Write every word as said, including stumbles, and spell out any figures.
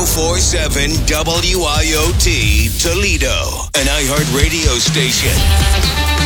forty-seven W I O T Toledo, an iHeart radio station.